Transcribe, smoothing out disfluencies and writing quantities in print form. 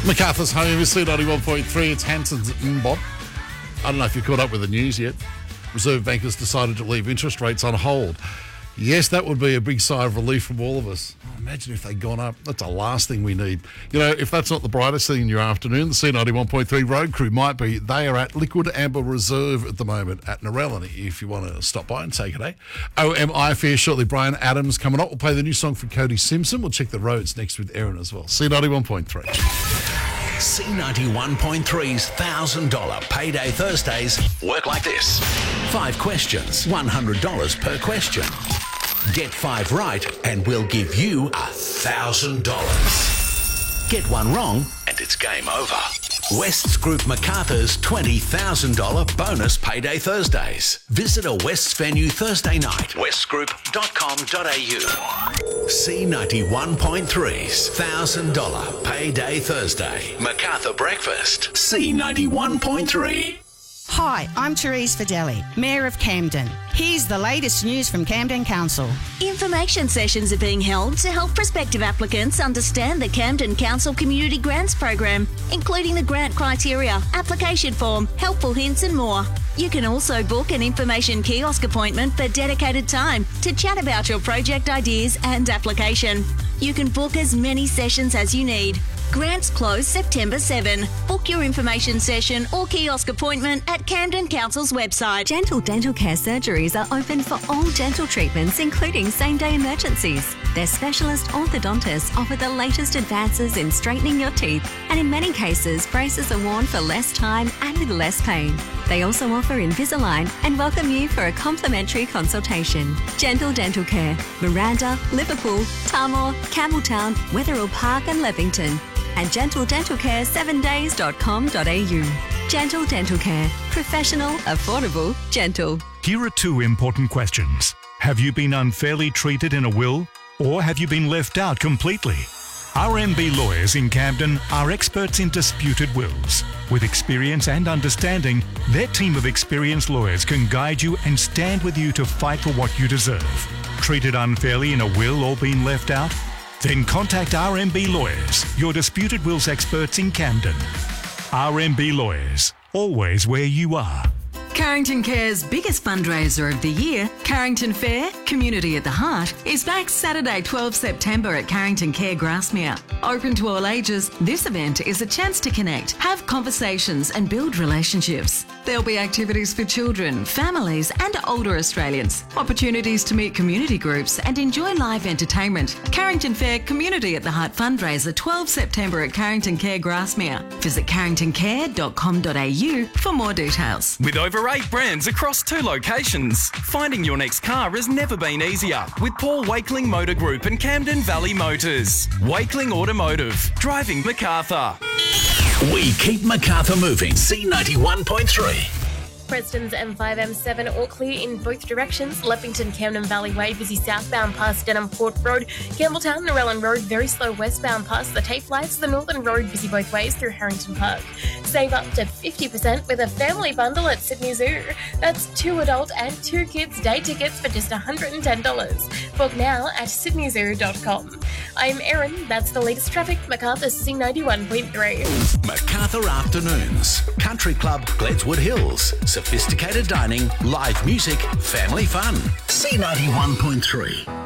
MacArthur's home is C91.3. It's Hanson's Mbop. I don't know if you caught up with the news yet. Reserve Bank has decided to leave interest rates on hold. Yes, that would be a big sigh of relief from all of us. Oh, imagine if they'd gone up. That's the last thing we need. You know, if that's not the brightest thing in your afternoon, the C91.3 road crew might be. They are at Liquid Amber Reserve at the moment at Narellan, if you want to stop by and take it, eh? OMI Fair shortly. Brian Adams coming up. We'll play the new song from Cody Simpson. We'll check the roads next with Erin as well. C91.3. C91.3's $1,000 Payday Thursdays work like this. 5 questions, $100 per question. Get 5 right and we'll give you $1,000. Get one wrong and it's game over. West's Group MacArthur's $20,000 bonus Payday Thursdays. Visit a West's venue Thursday night. westgroup.com.au. C91.3's $1,000 Payday Thursday. MacArthur Breakfast. C91.3. Hi, I'm Therese Fideli, Mayor of Camden. Here's the latest news from Camden Council. Information sessions are being held to help prospective applicants understand the Camden Council Community Grants Program, including the grant criteria, application form, helpful hints and more. You can also book an information kiosk appointment for dedicated time to chat about your project ideas and application. You can book as many sessions as you need. Grants close September 7. Book your information session or kiosk appointment at Camden Council's website. Gentle Dental Care surgeries are open for all dental treatments, including same-day emergencies. Their specialist orthodontists offer the latest advances in straightening your teeth, and in many cases, braces are worn for less time and with less pain. They also offer Invisalign and welcome you for a complimentary consultation. Gentle Dental Care, Miranda, Liverpool, Tamworth, Campbelltown, Wetherill Park and Leppington. And gentledentalcare7days.com.au. Gentle Dental Care. Professional, affordable, gentle. Here are 2 important questions. Have you been unfairly treated in a will, or have you been left out completely? RMB Lawyers in Camden are experts in disputed wills. With experience and understanding, their team of experienced lawyers can guide you and stand with you to fight for what you deserve. Treated unfairly in a will or been left out? Then contact RMB Lawyers, your disputed wills experts in Camden. RMB Lawyers, always where you are. Carrington Care's biggest fundraiser of the year, Carrington Fair, Community at the Heart, is back Saturday 12 September at Carrington Care Grasmere. Open to all ages, this event is a chance to connect, have conversations and build relationships. There'll be activities for children, families and older Australians, opportunities to meet community groups and enjoy live entertainment. Carrington Fair Community at the Heart fundraiser 12 September at Carrington Care Grasmere. Visit carringtoncare.com.au for more details. With over 8 brands across 2 locations, finding your next car has never been easier with Paul Wakeling Motor Group and Camden Valley Motors. Wakeling Automotive, driving MacArthur. We keep MacArthur moving. C91.3. Preston's M5, M7 all clear in both directions. Leppington, Camden Valley Way, busy southbound past Denham Court Road. Campbelltown, Narellan Road, very slow westbound past the Tape Lights. The Northern Road, busy both ways through Harrington Park. Save up to 50% with a family bundle at Sydney Zoo. That's 2 adult and 2 kids day tickets for just $110. Book now at sydneyzoo.com. I'm Erin. That's the latest traffic. MacArthur's C91.3. MacArthur Afternoons. Country Club, Gledswood Hills. Sophisticated dining, live music, family fun. C91.3.